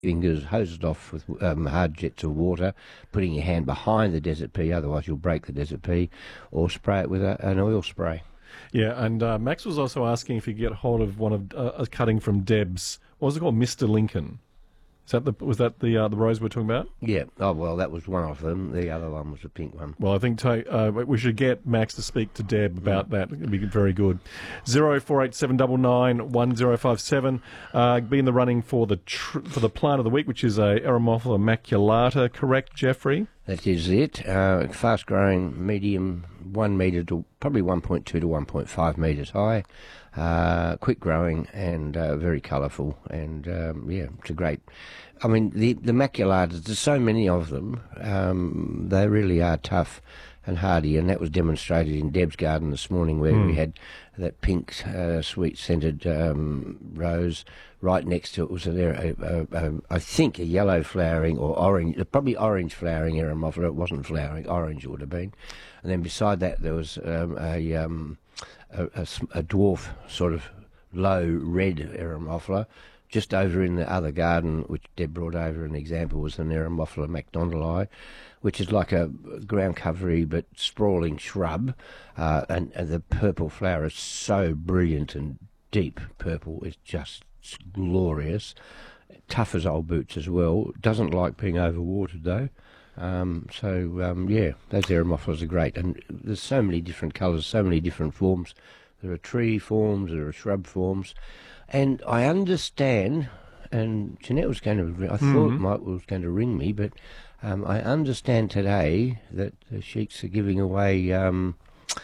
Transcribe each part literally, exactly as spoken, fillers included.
fingers, hose it off with um, hard jets of water, putting your hand behind the desert pea, otherwise you'll break the desert pea, or spray it with a, an oil spray. Yeah, and uh, Max was also asking if you could get hold of one of uh, a cutting from Deb's. What was it called? Mister Lincoln. Is that the, was that the uh, the rose we're talking about? Yeah. Oh, well, that was one of them. The other one was a pink one. Well, I think to, uh, we should get Max to speak to Deb about that. It'd be very good. Zero four eight seven nine nine one zero five seven. Uh, be in the running for the tr- for the plant of the week, which is a Eremophila maculata. Correct, Jeffrey? That is it. Uh, fast-growing, medium, one metre to probably one point two to one point five metres high. Uh, quick-growing and uh, very colourful. And, um, yeah, it's a great... I mean, the, the maculatas, there's so many of them. Um, they really are tough and hardy, and that was demonstrated in Deb's garden this morning, where mm. we had that pink, uh, sweet-scented um, rose. Right next to it was there, a, a, a, I think, a yellow flowering or orange, probably orange flowering Eremophila. It wasn't flowering, orange would have been. And then beside that there was um, a, um, a, a, a dwarf sort of low red Eremophila. Just over in the other garden, which Deb brought over an example, was an Eremophila macdonaldii, which is like a ground covery but sprawling shrub, uh, and, and the purple flower is so brilliant and deep purple. It's just glorious. Tough as old boots as well. Doesn't like being overwatered though. Um, so um, yeah, those Eremophilas are great, and there's so many different colours, so many different forms. There are tree forms, there are shrub forms. And I understand, and Jeanette was going to, I mm-hmm. thought Michael was going to ring me, but um, I understand today that the Sheiks are giving away um,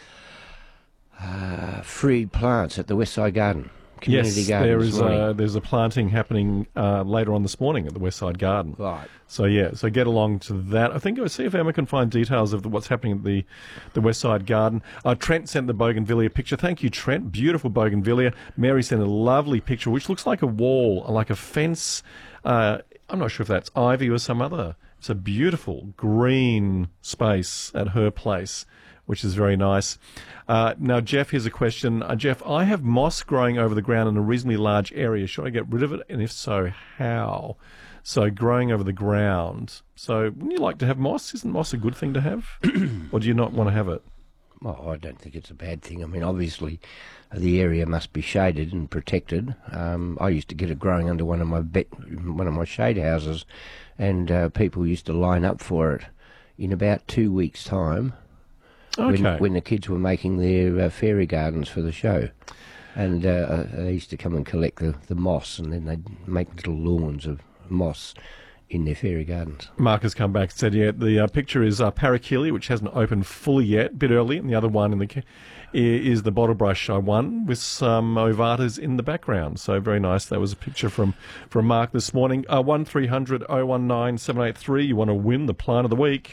uh, free plants at the Westside Garden, Community yes, Garden. There this is morning. a, there's a planting happening uh, later on this morning at the Westside Garden. Right. So yeah, so get along to that. I think I'll see if Emma can find details of the, what's happening at the the Westside Garden. Uh, Trent sent the bougainvillea picture. Thank you, Trent. Beautiful bougainvillea. Mary sent a lovely picture, which looks like a wall, like a fence. Uh, I'm not sure if that's ivy or some other. It's a beautiful green space at her place, which is very nice. Uh, now, Jeff, here's a question. Uh, Jeff, I have moss growing over the ground in a reasonably large area. Should I get rid of it? And if so, how? So growing over the ground. So wouldn't you like to have moss? Isn't moss a good thing to have? Or do you not want to have it? Well, I don't think it's a bad thing. I mean, obviously, the area must be shaded and protected. Um, I used to get it growing under one of my be- one of my shade houses, and uh, people used to line up for it in about two weeks' time. Okay. When, when the kids were making their uh, fairy gardens for the show. And uh, they used to come and collect the, the moss, and then they'd make little lawns of moss in their fairy gardens. Mark has come back and said, yeah, the uh, picture is uh, Parakelia, which hasn't opened fully yet, a bit early, and the other one in the is the bottle brush uh, one with some ovatas in the background. So very nice. That was a picture from, from Mark this morning. Uh, one three hundred oh one nine seven eight three. You want to win the plant of the week.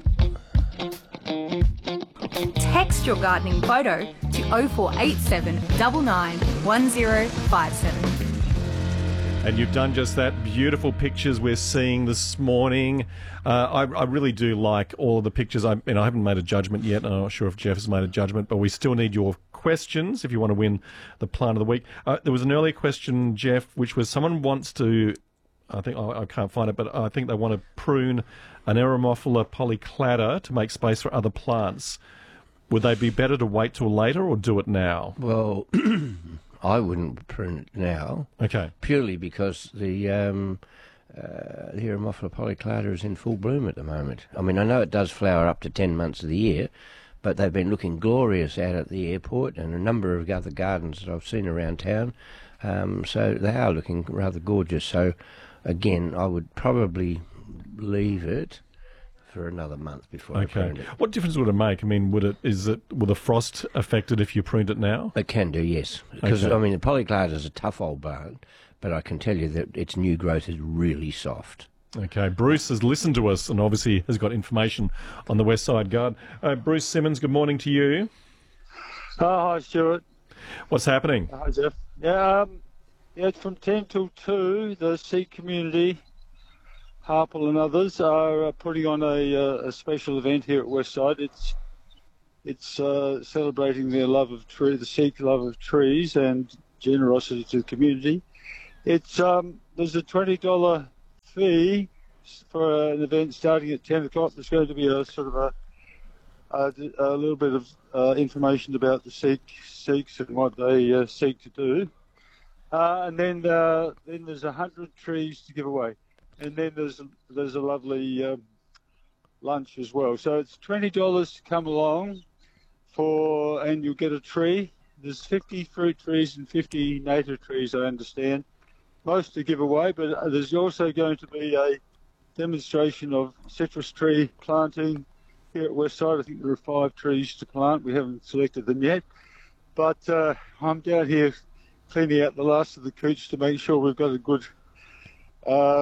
Text your gardening photo to oh four eight seven nine nine one zero five seven. And you've done just that. Beautiful pictures we're seeing this morning. Uh, I, I really do like all of the pictures. I, and I haven't made a judgment yet. I'm not sure if Jeff has made a judgment, but we still need your questions if you want to win the plant of the week. Uh, there was an earlier question, Jeff, which was someone wants to, I think I, I can't find it, but I think they want to prune an Eremophila polyclada to make space for other plants. Would they be better to wait till later or do it now? Well, I wouldn't prune it now. Okay. Purely because the um, uh, the Eremophila polyclada is in full bloom at the moment. I mean, I know it does flower up to ten months of the year, but they've been looking glorious out at the airport and a number of other gardens that I've seen around town. Um, so they are looking rather gorgeous. So, again, I would probably leave it for another month before okay. I pruned it. What difference would it make? I mean, would it is it will the frost affect it if you pruned it now? It can do, yes. Because Okay. I mean, the polyclada is a tough old plant, but I can tell you that its new growth is really soft. Okay, Bruce has listened to us and obviously has got information on the Westside Garden. Uh, Bruce Simmons, good morning to you. Oh, hi, Stuart. What's happening? Hi, Jeff. Yeah, um, yeah, it's from ten till two. The Sikh community, Harpal and others are uh, putting on a, uh, a special event here at Westside. It's it's uh, celebrating their love of tree, the Sikh love of trees and generosity to the community. It's um, there's a twenty dollar fee for an event starting at ten o'clock. There's going to be a sort of a, a, a little bit of uh, information about the Sikh, Sikhs and what they uh, seek to do. Uh, and then uh, then there's a hundred trees to give away. And then there's, there's a lovely um, lunch as well. So it's twenty dollars to come along for, and you'll get a tree. There's fifty fruit trees and fifty native trees, I understand. Most to give away, but there's also going to be a demonstration of citrus tree planting here at Westside. I think there are five trees to plant. We haven't selected them yet. But uh, I'm down here cleaning out the last of the cooch to make sure we've got a good uh,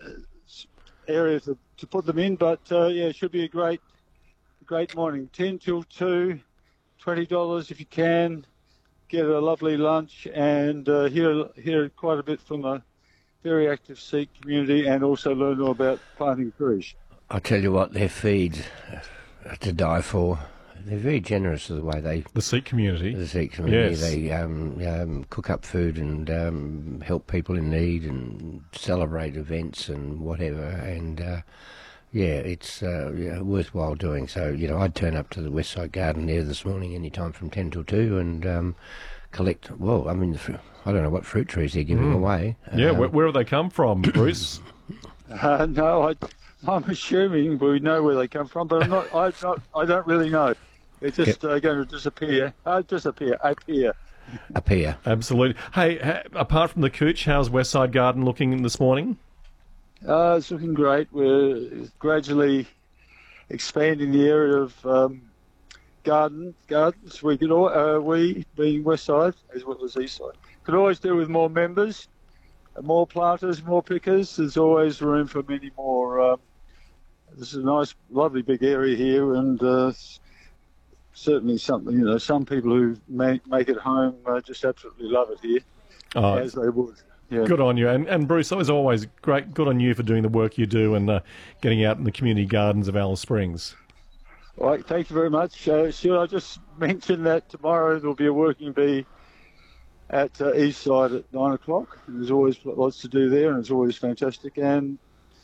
area to, to put them in. But uh, yeah, it should be a great, great morning. ten till two, twenty dollars if you can. Get a lovely lunch and uh, hear hear quite a bit from a very active Sikh community, and also learn all about planting trees. I tell you what, their feeds are to die for. They're very generous of the way they... The Sikh community. The Sikh community. Yes. They um, um, cook up food and um, help people in need and celebrate events and whatever. And, uh, yeah, it's uh, yeah, worthwhile doing. So, you know, I'd turn up to the Westside Garden there this morning any time from ten till two and um, collect... Well, I mean, the fr- I don't know what fruit trees they're giving Mm. away. Yeah, um, where, where have they come from, Bruce? Uh, no, I, I'm assuming we know where they come from, but I'm not. I not. I don't really know. They're just uh, going to disappear. Uh, disappear. Appear. appear. Absolutely. Hey, ha- apart from the cooch, how's Westside Garden looking this morning? Uh, it's looking great. We're gradually expanding the area of um, garden gardens. We could all, uh, we being Westside as well as Eastside, could always do with more members, more planters, more pickers. There's always room for many more. Um, this is a nice, lovely big area here, and uh, certainly something, you know, some people who make, make it home uh, just absolutely love it here, Oh, as they would. Yeah. good on you. And, and Bruce, as always, great. Good on you for doing the work you do and uh, getting out in the community gardens of Alice Springs. All right, thank you very much. Uh, should I just mention that tomorrow there'll be a working bee at uh, Eastside at nine o'clock. There's always lots to do there, and it's always fantastic. And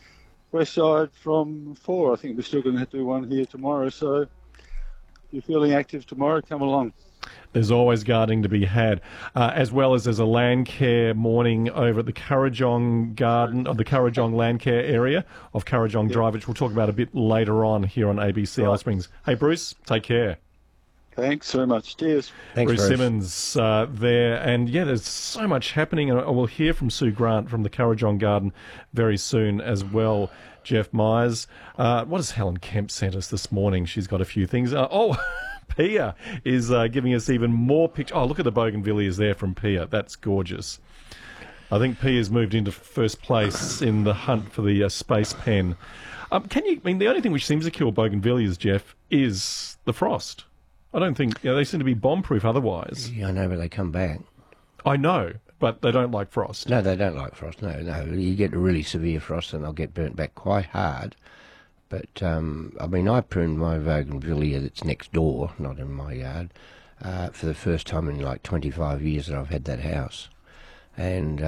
Westside from four. I think we're still going to do one here tomorrow. So if you're feeling active tomorrow, come along. There's always gardening to be had, uh, as well as there's a land care morning over at the Currajong Garden, of the Currajong Land Care area of Currajong Yep. Drive, which we'll talk about a bit later on here on A B C Right. Alice Springs. Hey, Bruce, take care. Thanks very much. Cheers. Thanks, Bruce Bruce. Simmons uh, there. And yeah, there's so much happening. And we'll hear from Sue Grant from the Currajong Garden very soon as well. Jeff Myers. Uh, what has Helen Kemp sent us this morning? She's got a few things. Uh, oh, Pia is uh, giving us even more pictures. Oh, look at the bougainvilleas there from Pia. That's gorgeous. I think Pia's moved into first place in the hunt for the uh, space pen. Um, can you, I mean, the only thing which seems to kill bougainvilleas, Jeff, is the frost. I don't think, you know, they seem to be bomb-proof otherwise. Yeah, I know, but they come back. I know, but they don't like frost. No, they don't like frost. No, no. You get really severe frost and they'll get burnt back quite hard. But, um, I mean, I pruned my bougainvillea that's next door, not in my yard, uh, for the first time in like twenty-five years that I've had that house. And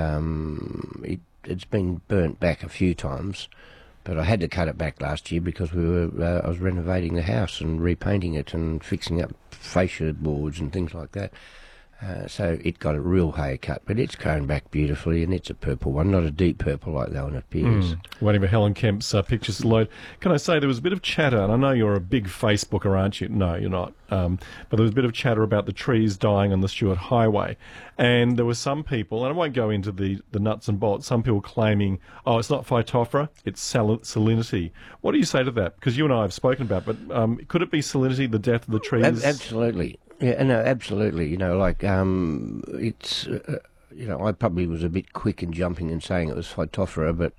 um, it, it's been burnt back a few times. But I had to cut it back last year because we were. Uh, I was renovating the house and repainting it and fixing up fascia boards and things like that. Uh, so it got a real haircut, but it's grown back beautifully, and it's a purple one, not a deep purple like that one appears. Mm. Waiting for Helen Kemp's uh, pictures to load. Can I say there was a bit of chatter, and I know you're a big Facebooker, aren't you? No, you're not. Um, but there was a bit of chatter about the trees dying on the Stuart Highway. And there were some people, and I won't go into the, the nuts and bolts, some people claiming, oh, it's not Phytophthora, it's sal- salinity. What do you say to that? Because you and I have spoken about it, but um, could it be salinity, the death of the trees? Ab- absolutely. Yeah, no, absolutely. You know, like, um, it's, uh, you know, I probably was a bit quick in jumping and saying it was Phytophthora, but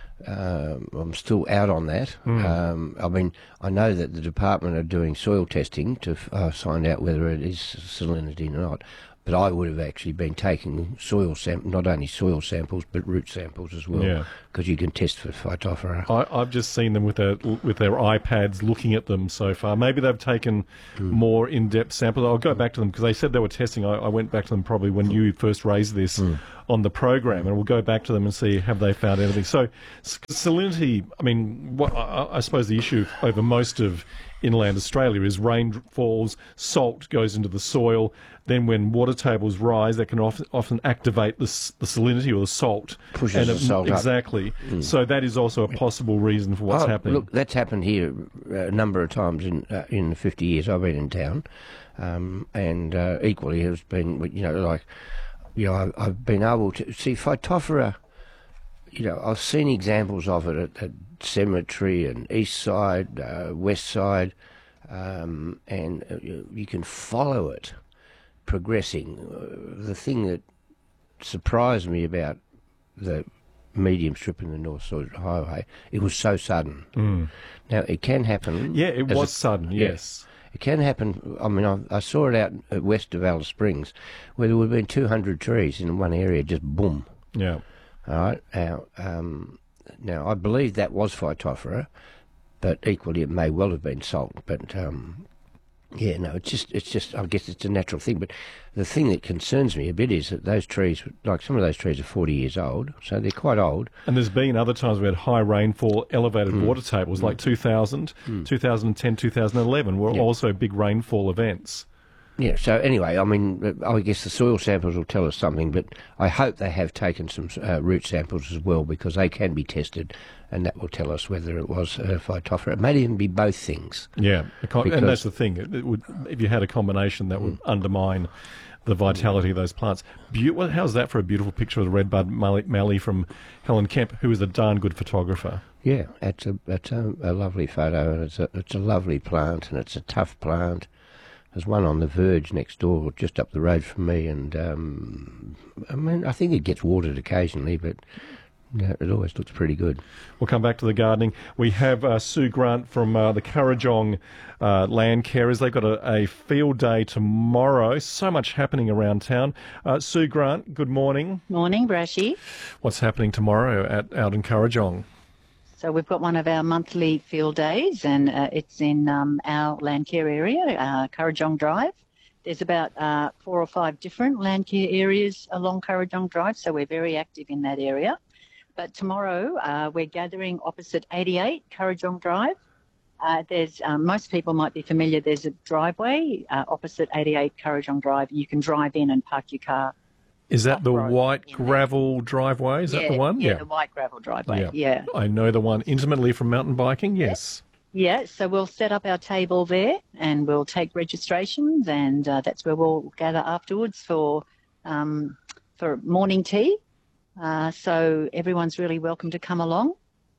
um, I'm still out on that. Mm. Um, I mean, I know that the department are doing soil testing to uh, find out whether it is salinity or not. But I would have actually been taking soil sam- not only soil samples but root samples as well, Yeah. because you can test for Phytophthora. I, I've just seen them with their with their iPads looking at them so far. Maybe they've taken Mm. more in-depth samples. I'll go back to them because they said they were testing. I, I went back to them probably when you first raised this Mm. on the program, and we'll go back to them and see have they found anything. So s- salinity, I mean, what, I, I suppose the issue over most of inland Australia is rain falls, salt goes into the soil. Then when water tables rise, that can often, often activate the, s- the salinity or the salt. Pushes and the salt up. Exactly. So that is also a possible reason for what's Oh, happening. Look, that's happened here a number of times in uh, in the fifty years I've been in town, um, and uh, equally has been, you know, like, you know, I've, I've been able to see Phytophthora. You know, I've seen examples of it at, at Cemetery and East Side, uh, West Side, um, and uh, you, you can follow it progressing. Uh, the thing that surprised me about the medium strip in the North Side Highway, it was so sudden. Mm. Now, it can happen. Yeah, it as was a- sudden, yeah. yes. It can happen. I mean, I, I saw it out at west of Alice Springs, where there would have been two hundred trees in one area, just boom. Yeah. All right. Now, um, now I believe that was Phytophthora, but equally it may well have been salt. But um, yeah, no, it's just, it's just. I guess it's a natural thing. But the thing that concerns me a bit is that those trees, like some of those trees, are forty years old, so they're quite old. And there's been other times we had high rainfall, elevated Hmm. water tables, like two thousand, two thousand ten, two thousand eleven were Yeah. also big rainfall events. Yeah, so anyway, I mean, uh, I guess the soil samples will tell us something, but I hope they have taken some uh, root samples as well, because they can be tested, and that will tell us whether it was uh, Phytophthora. It may even be both things. Yeah, a con- Because- and that's the thing. It, it would, if you had a combination, that would undermine the vitality of those plants. Beau- well, how's that for a beautiful picture of the redbud mallee, mallee from Helen Kemp, who is a darn good photographer? Yeah, it's a it's a, a lovely photo, and it's a it's a lovely plant, and it's a tough plant. There's one on the verge next door, just up the road from me, and um, I mean, I think it gets watered occasionally, but yeah, it always looks pretty good. We'll come back to the gardening. We have uh, Sue Grant from uh, the Currajong uh, Land Carers. They've got a, a field day tomorrow. So much happening around town. Uh, Sue Grant, good morning. Morning, Brashy. What's happening tomorrow at out in Currajong? So we've got one of our monthly field days, and uh, it's in um, our land care area, uh, Currajong Drive. There's about uh, four or five different land care areas along Currajong Drive, so we're very active in that area. But tomorrow uh, we're gathering opposite eighty-eight Currajong Drive. Uh, there's um, most people might be familiar. There's a driveway uh, opposite eighty-eight Currajong Drive. You can drive in and park your car. Is that the Off-road white in there. gravel driveway? Is yeah, that the one? Yeah, the white gravel driveway. Yeah. I know the one intimately from mountain biking, yes. Yeah, so we'll set up our table there, and we'll take registrations, and uh, that's where we'll gather afterwards for um, for morning tea. Uh, so everyone's really welcome to come along.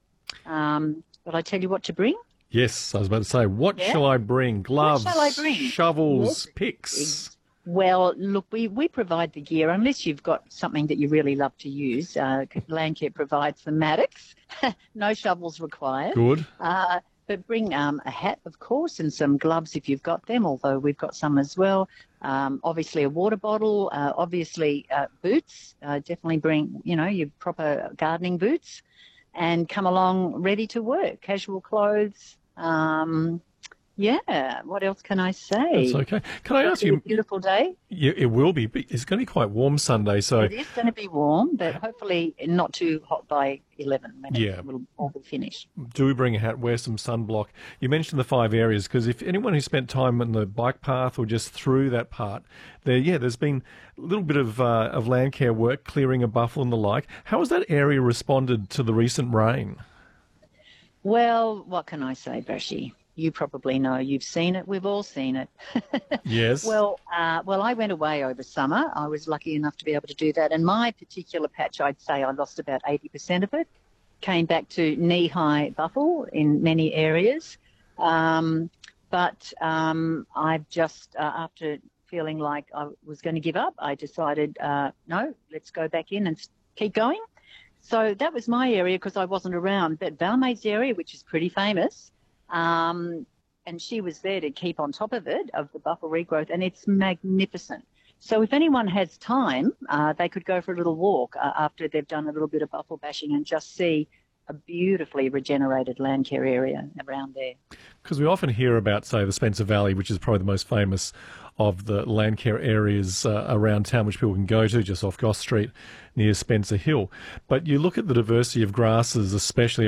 Um, will I tell you what to bring? Yes, I was about to say, what Yeah. shall I bring? Gloves, shall I bring? shovels, Yes. picks. Well, look, we, we provide the gear, unless you've got something that you really love to use. Uh, Landcare provides the mattocks, no shovels required. Good. Uh, but bring um, a hat, of course, and some gloves if you've got them, although we've got some as well. Um, obviously a water bottle, uh, obviously uh, boots. Uh, definitely bring, you know, your proper gardening boots, and come along ready to work. Casual clothes. Um, yeah, what else can I say? That's okay. Can I ask It's a you, beautiful day. yeah, it will be, but it's going to be quite warm Sunday, so It is going to be warm, but hopefully not too hot by eleven when Yeah. it will all be finished. do bring a hat, wear some sunblock. You mentioned the five areas, because if anyone who spent time on the bike path or just through that part, there, yeah, there's been a little bit of uh, of land care work, clearing a buffle and the like. How has that area responded to the recent rain? Well, what can I say, Bashi? You probably know. You've seen it. We've all seen it. Yes. Well, uh, well, I went away over summer. I was lucky enough to be able to do that. And my particular patch, I'd say I lost about eighty percent of it. Came back to knee-high buffle in many areas. Um, but um, I've just, uh, after feeling like I was going to give up, I decided, uh, no, let's go back in and keep going. So that was my area because I wasn't around. But Valmaid's area, which is pretty famous, um, and she was there to keep on top of it, of the buffle regrowth, and it's magnificent. So if anyone has time, uh, they could go for a little walk uh, after they've done a little bit of buffle bashing and just see a beautifully regenerated Landcare area around there. Because we often hear about, say, the Spencer Valley, which is probably the most famous of the Landcare areas uh, around town, which people can go to just off Goss Street near Spencer Hill. But you look at the diversity of grasses, especially